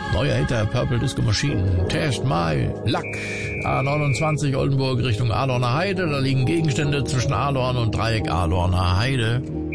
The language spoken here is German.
Neuer Hit der Purple Disco Machine. Test My Luck. A29 Oldenburg Richtung Alorner Heide. Da liegen Gegenstände zwischen Alorn und Dreieck Alorner Heide.